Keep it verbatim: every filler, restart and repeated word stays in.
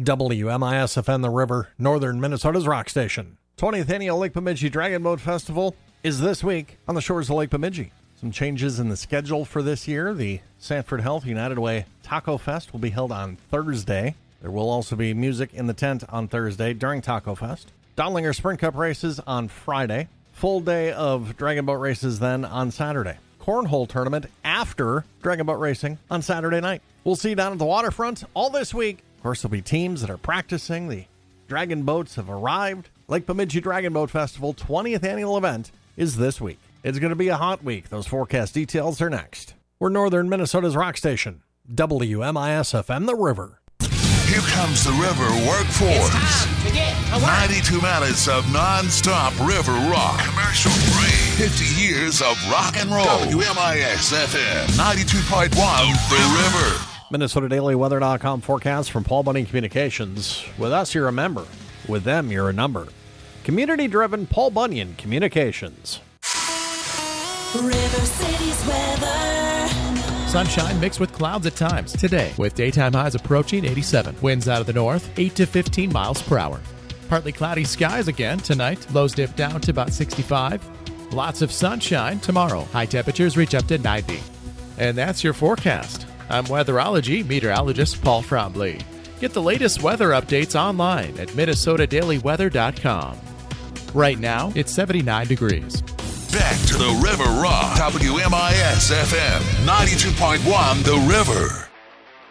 W M I S F M The River, northern Minnesota's rock station. twentieth Annual Lake Bemidji Dragon Boat Festival is this week on the shores of Lake Bemidji. Some changes in the schedule for this year. The Sanford Health United Way Taco Fest will be held on Thursday. There will also be music in the tent on Thursday during Taco Fest. Dowlinger Sprint Cup races on Friday. Full day of Dragon Boat races then on Saturday. Cornhole tournament after Dragon Boat racing on Saturday night. We'll see you down at the waterfront all this week. Of course, there'll be teams that are practicing. The Dragon Boats have arrived. Lake Bemidji Dragon Boat Festival twentieth annual event is this week. It's going to be a hot week. Those forecast details are next. We're northern Minnesota's rock station, W M I S F M The River. Here comes the River Workforce. It's time to get to work. ninety-two minutes of non-stop river rock. Commercial free. fifty years of rock and roll. W M I S F M ninety-two point one The River. Minnesota Daily Weather dot com forecast from Paul Bunyan Communications. With us, you're a member. With them, you're a number. Community-driven Paul Bunyan Communications. River City's weather. Sunshine mixed with clouds at times today, with daytime highs approaching eighty-seven. Winds out of the north, eight to fifteen miles per hour. Partly cloudy skies again tonight. Lows dip down to about sixty-five. Lots of sunshine tomorrow. High temperatures reach up to ninety. And that's your forecast. I'm weatherology meteorologist Paul Frombley. Get the latest weather updates online at Minnesota Daily Weather dot com. Right now, it's seventy-nine degrees. Back to the River Rock. W M I S F M ninety-two point one The River.